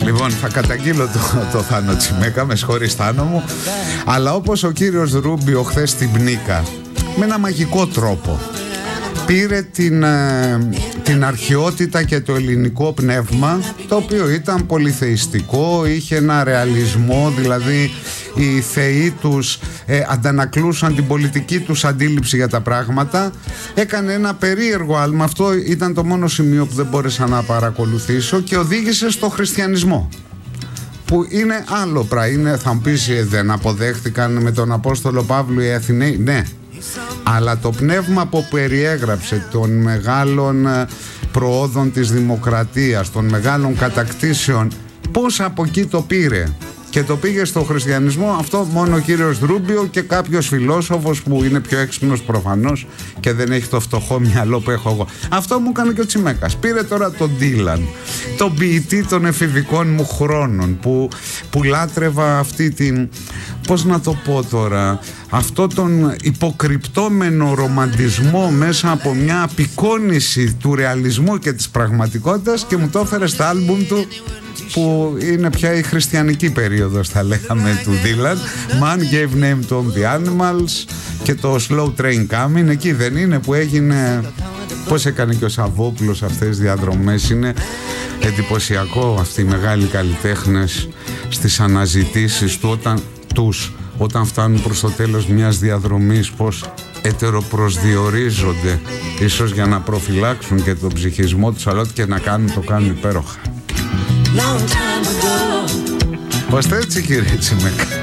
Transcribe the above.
Λοιπόν, θα καταγγείλω το Θάνο Τσιμέκα, με συγχωρείς Θάνο μου. Αλλά όπως ο κύριος Ρούμπιο χθες στην Πνίκα, με ένα μαγικό τρόπο πήρε την αρχαιότητα και το ελληνικό πνεύμα, το οποίο ήταν πολυθεϊστικό, είχε ένα ρεαλισμό, δηλαδή οι θεοί τους αντανακλούσαν την πολιτική τους αντίληψη για τα πράγματα. Έκανε ένα περίεργο άλμα, αυτό ήταν το μόνο σημείο που δεν μπόρεσα να παρακολουθήσω, και οδήγησε στο χριστιανισμό, που είναι άλλο πράγμα. Θα μου πεις, δεν αποδέχτηκαν με τον Απόστολο Παύλο οι Αθηναίοι? Ναι, αλλά το πνεύμα που περιέγραψε των μεγάλων προόδων της δημοκρατίας, των μεγάλων κατακτήσεων, πώς από εκεί το πήρε και το πήγε στο χριστιανισμό, αυτό μόνο ο κύριος Ρούμπιο και κάποιος φιλόσοφος που είναι πιο έξυπνος προφανώς και δεν έχει το φτωχό μυαλό που έχω εγώ. Αυτό μου έκανε και ο Τσιμέκας. Πήρε τώρα τον Ντίλαν, τον ποιητή των εφηβικών μου χρόνων, που λάτρευα αυτή την, πώς να το πω τώρα, αυτό τον υποκρυπτόμενο ρομαντισμό μέσα από μια απεικόνιση του ρεαλισμού και της πραγματικότητας, και μου το έφερε στα άλμπουμ του, που είναι πια η χριστιανική περίοδος, θα λέγαμε, του Dylan. Man Gave Name to the Animals και το Slow Train Coming. Εκεί δεν είναι που έγινε, πώς έκανε και ο Σαββόπουλος αυτές τις διαδρομές? Είναι εντυπωσιακό αυτοί οι μεγάλοι καλλιτέχνες στις αναζητήσεις του, όταν φτάνουν προς το τέλος μιας διαδρομής, πως ετεροπροσδιορίζονται, ίσως για να προφυλάξουν και τον ψυχισμό τους, αλλά ό,τι και να κάνουν το κάνουν υπέροχα. Πώς έτσι, κύριε Τσιμέκα?